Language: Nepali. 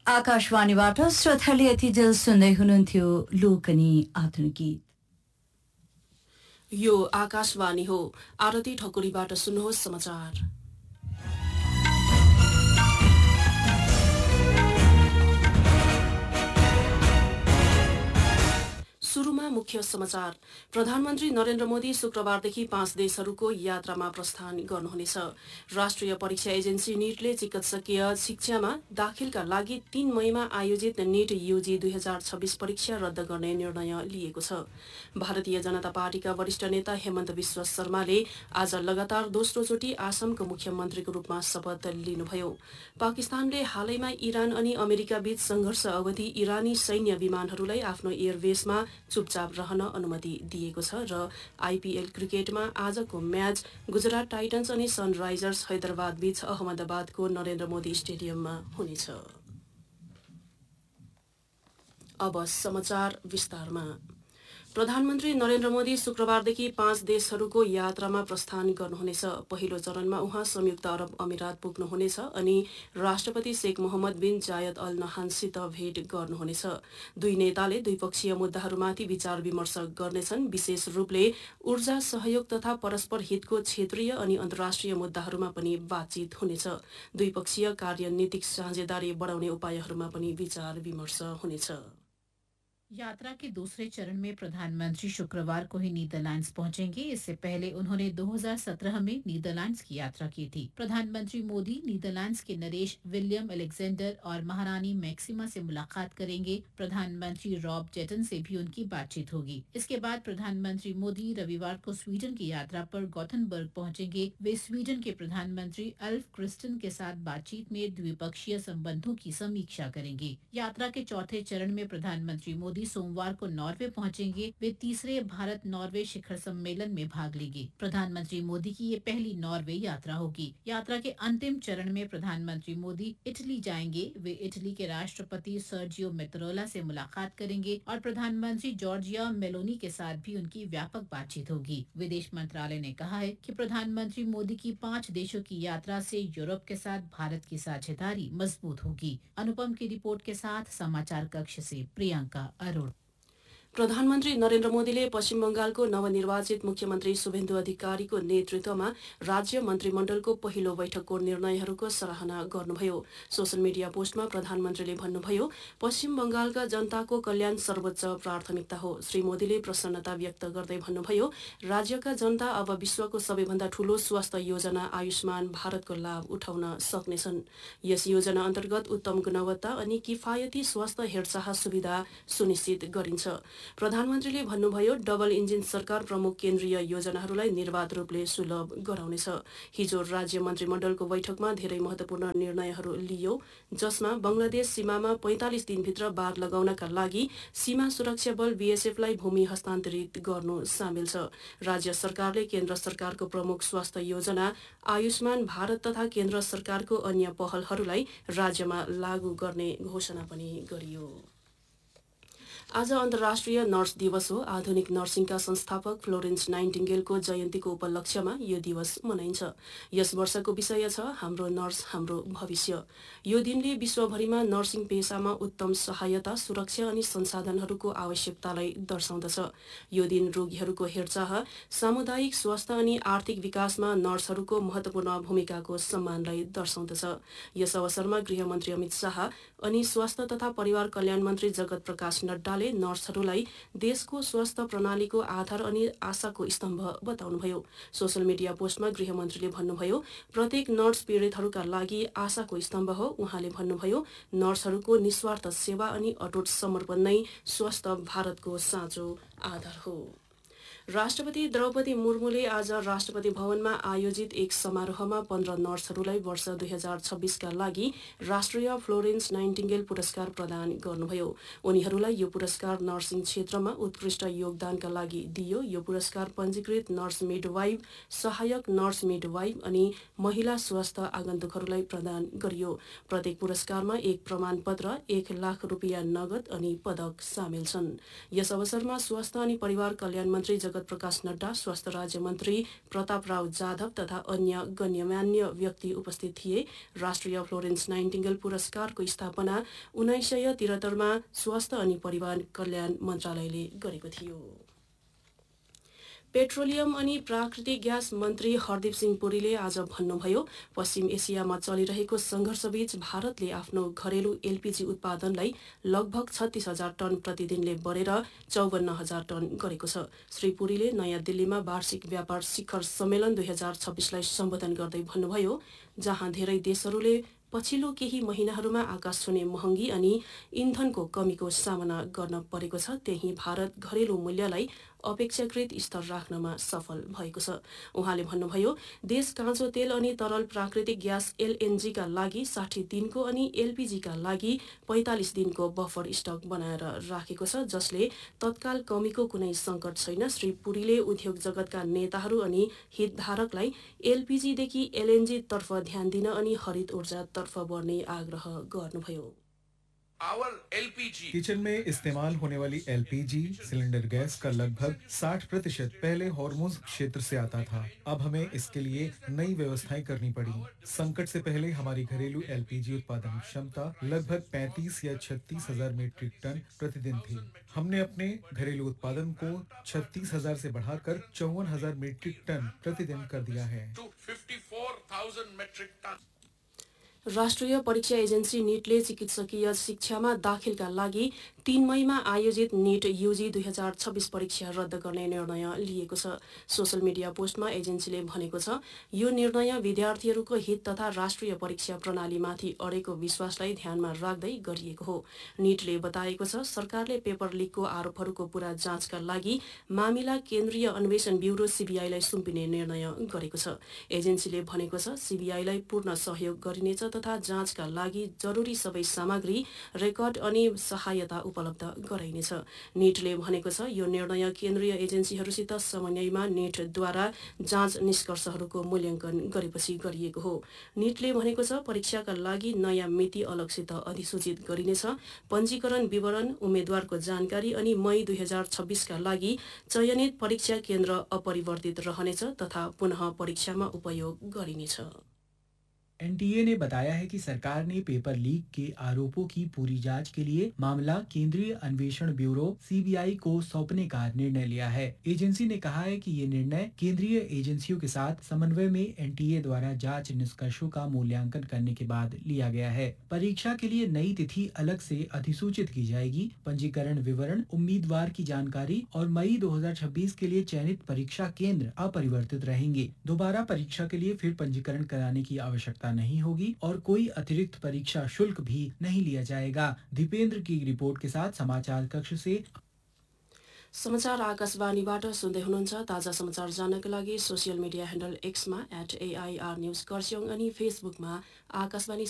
आकाशवाणीबाट श्रोताले यति जेल सुन्दै हुनुहुन्थ्यो लोकनी आधुनिक गीत। यो आकाशवाणी हो। आरती ठकुरीबाट सुन्नुहोस् समाचार। सुरुमा मुख्य समाचार। प्रधानमन्त्री नरेन्द्र मोदी शुक्रबारदेखि 5 देशहरूको यात्रामा प्रस्थान गर्नुहुनेछ। राष्ट्रिय परीक्षा एजेन्सी नीटले चिकित्सकीय शिक्षामा दाखिलका लागि 3 मईमा आयोजित नीट यूजी 2026 परीक्षा रद्द गर्ने निर्णय लिएको छ। भारतीय जनता पार्टीका वरिष्ठ नेता हेमन्त बिश्व शर्माले आज लगातार दोस्रो चोटि आसामको मुख्यमन्त्रीको रूपमा शपथ लिनुभयो। पाकिस्तानले हालैमा इरान अनि अमेरिका बीच संघर्ष अवधि इरानी सैन्य विमानहरूलाई आफ्नो एयरबेसमा चुपचाप रहन अनुमति दिएको छ र आईपीएल क्रिकेटमा आजको म्याच गुजरात टाइटन्स अनि सनराइजर्स हैदराबाद बीच अहमदाबादको नरेन्द्र मोदी स्टेडियममा हुनेछ। अब समाचार विस्तारमा। प्रधानमन्त्री नरेन्द्र मोदी शुक्रबारदेखि 5 देशहरूको यात्रामा प्रस्थान गर्नुहुनेछ। पहिलो चरणमा उहाँ संयुक्त अरब अमिरात पुग्नुहुनेछ अनि राष्ट्रपति शेख मोहम्मद बिन जायद अल नहानसित भेट गर्नुहुनेछ। दुई नेताले द्विपक्षीय मुद्दाहरूमाथि विचार विमर्श गर्नेछन्। विशेष रूपले ऊर्जा सहयोग तथा परस्पर हितको क्षेत्रीय अनि अन्तर्राष्ट्रिय मुद्दाहरूमा पनि बातचित हुनेछ। द्विपक्षीय कार्यनीतिक साझेदारी बढाउने उपायहरूमा पनि विचार विमर्श हुनेछ। यात्रा के दूसरे चरण में प्रधानमंत्री शुक्रवार को ही नीदरलैंड्स पहुंचेंगे। इससे पहले उन्होंने 2017 में नीदरलैंड्स की यात्रा की थी। प्रधानमंत्री मोदी नीदरलैंड्स के नरेश विलियम अलेक्जेंडर और महारानी मैक्सिमा से मुलाकात करेंगे। प्रधानमंत्री रॉब जेटन से भी उनकी बातचीत होगी। इसके बाद प्रधानमंत्री मोदी रविवार को स्वीडन की यात्रा पर गॉथेनबर्ग पहुंचेंगे। वे स्वीडन के प्रधानमंत्री अल्फ क्रिस्टन के साथ बातचीत में द्विपक्षीय संबंधों की समीक्षा करेंगे। यात्रा के चौथे चरण में प्रधानमंत्री मोदी सोमवार को नॉर्वे पहुंचेंगे। वे तीसरे भारत नॉर्वे शिखर सम्मेलन में भाग लेंगे। प्रधानमंत्री मोदी की ये पहली नॉर्वे यात्रा होगी। यात्रा के अंतिम चरण में प्रधानमंत्री मोदी इटली जाएंगे। वे इटली के राष्ट्रपति सर्जियो मेत्तरोला से मुलाकात करेंगे और प्रधानमंत्री जॉर्जिया मेलोनी के साथ भी उनकी व्यापक बातचीत होगी। विदेश मंत्रालय ने कहा है कि प्रधानमंत्री मोदी की 5 देशों की यात्रा से यूरोप के साथ भारत की साझेदारी मजबूत होगी। अनुपम की रिपोर्ट के साथ समाचार कक्ष से प्रियंका अरुण। प्रधानमन्त्री नरेन्द्र मोदीले पश्चिम बंगालको नवनिर्वाचित मुख्यमन्त्री शुभेन्दु अधिकारीको नेतृत्वमा राज्य मन्त्रीमण्डलको पहिलो बैठकको निर्णयहरूको सराहना गर्नुभयो। सोशल मिडिया पोस्टमा प्रधानमन्त्रीले भन्नुभयो, पश्चिम बंगालका जनताको कल्याण सर्वोच्च प्राथमिकता हो। श्री मोदीले प्रसन्नता व्यक्त गर्दै भन्नुभयो, राज्यका जनता अब विश्वको सबैभन्दा ठूलो स्वास्थ्य योजना आयुष्मान भारतको लाभ उठाउन सक्नेछन्। यस योजना अन्तर्गत उत्तम गुणवत्ता अनि किफायती स्वास्थ्य हेरचाह सुविधा सुनिश्चित गरिन्छ। प्रधानमन्त्रीले भन्नुभयो, डबल इन्जिन सरकार प्रमुख केन्द्रीय योजनाहरूलाई निर्वाध रूपले सुलभ गराउनेछ। हिजो राज्य मन्त्रीमण्डलको बैठकमा धेरै महत्वपूर्ण निर्णयहरू लिइयो, जसमा बंगलादेश सीमामा 45 दिनभित्र बार लगाउनका लागि सीमा सुरक्षा बल बीएसएफलाई भूमि हस्तान्तरित गर्नु सामेल छ। राज्य सरकारले केन्द्र सरकारको प्रमुख स्वास्थ्य योजना आयुष्मान भारत तथा केन्द्र सरकारको अन्य पहलहरूलाई राज्यमा लागू गर्ने घोषणा पनि गरियो। आज अन्तर्राष्ट्रिय नर्स दिवस हो। आधुनिक नर्सिङका संस्थापक फ्लोरेन्स नाइटिङ्गेलको जयन्तीको उपलक्ष्यमा यो दिवस मनाइन्छ। यस वर्षको विषय छ हाम्रो नर्स हाम्रो भविष्य। यो दिनले विश्वभरिमा नर्सिङ पेसामा उत्तम सहायता, सुरक्षा अनि संसाधनहरूको आवश्यकतालाई दर्शाउँदछ। यो दिन रोगीहरूको हेरचाह, सामुदायिक स्वास्थ्य अनि आर्थिक विकासमा नर्सहरूको महत्वपूर्ण भूमिकाको सम्मानलाई दर्शाउँदछ। यस अवसरमा गृहमन्त्री अमित शाह अनि स्वास्थ्य तथा परिवार कल्याण मन्त्री जगत प्रकाश नड्डा नर्सहरूलाई देशको स्वास्थ्य प्रणालीको आधार अनि आशाको स्तम्भ बताउनुभयो। सोशल मिडिया पोस्टमा गृहमन्त्रीले भन्नुभयो, प्रत्येक नर्स पीडितहरूका लागि आशाको स्तम्भ हो। उहाँले भन्नुभयो, नर्सहरूको निस्वार्थ सेवा अनि अटुट समर्पण नै स्वस्थ भारतको साँचो आधार हो। राष्ट्रपति द्रौपदी मुर्मुले आज राष्ट्रपति भवनमा आयोजित एक समारोहमा 15 नर्सहरूलाई वर्ष 2026 का लागि राष्ट्रिय फ्लोरेन्स नाइटिङ्गेल पुरस्कार प्रदान गर्नुभयो। उनीहरूलाई यो पुरस्कार नर्सिङ क्षेत्रमा उत्कृष्ट योगदानका लागि दिइयो। यो पुरस्कार पञ्जीकृत नर्स मिडवाइफ, सहायक नर्स मिडवाइफ अनि महिला स्वास्थ्य आगन्तुकहरूलाई प्रदान गरियो। प्रत्येक पुरस्कारमा एक प्रमाणपत्र, 1 लाख रुपियाँ नगद अनि पदक सामेल छन्। यस अवसरमा स्वास्थ्य अनि परिवार कल्याण मन्त्री जगत जगत प्रकाश नड्डा, स्वास्थ्य राज्य मन्त्री प्रताप राव जाधव तथा अन्य गण्यमान्य व्यक्ति उपस्थित थिए। राष्ट्रिय फ्लोरेन्स नाइटिङ्गेल पुरस्कारको स्थापना 1973मा स्वास्थ्य अनि परिवार कल्याण मन्त्रालयले गरेको थियो। पेट्रोलियम अनि प्राकृतिक ग्यास मन्त्री हरदीप सिंह पुरीले आज भन्नुभयो, पश्चिम एसियामा चलिरहेको सङ्घर्षबीच भारतले आफ्नो घरेलु एलपीजी उत्पादनलाई लगभग 36,000 टन प्रतिदिनले बढेर 54,000 टन गरेको छ। श्री पुरीले नयाँ दिल्लीमा वार्षिक व्यापार शिखर सम्मेलन 2026लाई सम्बोधन गर्दै भन्नुभयो, जहाँ धेरै देशहरूले पछिल्लो केही महिनाहरूमा आकाश छुने महँगी अनि इन्धनको कमीको सामना गर्न परेको छ, त्यही भारत घरेलु मूल्यलाई अपेक्षाकृत स्तर राख्नमा सफल भएको छ। उहाँले भन्नुभयो, देश काँचो तेल अनि तरल प्राकृतिक ग्यास एलएनजीका लागि 60 दिनको अनि एलपीजीका लागि 45 दिनको बफर स्टक बनाएर राखेको छ, जसले तत्काल कमीको कुनै सङ्कट छैन। श्री पुरीले उद्योग जगतका नेताहरू अनि हितधारकलाई एलपीजीदेखि एलएनजी तर्फ ध्यान दिन अनि हरित ऊर्जातर्फ बढ्ने आग्रह गर्नुभयो। किचन में इस्तेमाल होने वाली एलपीजी सिलेंडर गैस का लगभग 60% पहले हॉर्मोज क्षेत्र से आता था। अब हमें इसके लिए नई व्यवस्थाएं करनी पड़ी। संकट से पहले हमारी घरेलू एलपीजी उत्पादन क्षमता लगभग 35 या 36,000 मीट्रिक टन प्रतिदिन थी। हमने अपने घरेलू उत्पादन को 36,000 से बढ़ाकर 54,000 मीट्रिक टन प्रतिदिन कर दिया है। राष्ट्रिय परीक्षा एजेन्सी नीटले चिकित्सकीय शिक्षामा दाखिलका लागि 3 मईमा आयोजित नीट यूजी 2026 परीक्षा रद्द गर्ने निर्णय लिएको छ। सोशल मिडिया पोस्टमा एजेन्सीले भनेको छ, यो निर्णय विद्यार्थीहरूको हित तथा राष्ट्रिय परीक्षा प्रणालीमाथि अडेको विश्वासलाई ध्यानमा राख्दै गरिएको हो। नीटले बताएको छ, सरकारले पेपर लिकको आरोपहरूको पूरा जाँचका लागि मामिला केन्द्रीय अन्वेषण ब्युरो सीबीआईलाई सुम्पिने निर्णय गरेको छ। एजेन्सीले भनेको छ, सीबीआईलाई पूर्ण सहयोग गरिनेछ तथा जाँचका लागि जरुरी सबै सामग्री, रेकर्ड अनि सहायता उपलब्ध गराइनेछ। नीटले भनेको छ, यो निर्णय केन्द्रीय एजेन्सीहरूसित समन्वयमा नीटद्वारा जाँच निष्कर्षहरूको मूल्याङ्कन गरेपछि गरिएको हो। नीटले भनेको छ, परीक्षाका लागि नयाँ मिति अलगसित अधिसूचित गरिनेछ। पञ्जीकरण विवरण, उम्मेद्वारको जानकारी अनि मई 2026का लागि चयनित परीक्षा केन्द्र अपरिवर्तित रहनेछ तथा पुनः परीक्षामा उपयोग गरिनेछ। एनटीए ने बताया है कि सरकार ने पेपर लीक के आरोपों की पूरी जांच के लिए मामला केंद्रीय अन्वेषण ब्यूरो सीबीआई को सौंपने का निर्णय लिया है। एजेंसी ने कहा है कि ये निर्णय केंद्रीय एजेंसियों के साथ समन्वय में एनटीए द्वारा जांच निष्कर्षों का मूल्यांकन करने के बाद लिया गया है। परीक्षा के लिए नई तिथि अलग से अधिसूचित की जाएगी। पंजीकरण विवरण, उम्मीदवार की जानकारी और मई 2026 के लिए चयनित परीक्षा केंद्र अपरिवर्तित रहेंगे। दोबारा परीक्षा के लिए फिर पंजीकरण कराने की आवश्यकता नहीं होगी और कोई अतिरिक्त परीक्षा शुल्क भी नहीं लिया जाएगा। दीपेंद्र की रिपोर्ट के साथ समाचार कक्ष से समाचार आकाशवाणीबाट सुन्दै हुनुहुन्छ। ताजा समाचार जान्नका लागि social media handle एक्समा @AIR news कर्स्योङ अनि फेसबुकमा आकाशवाणी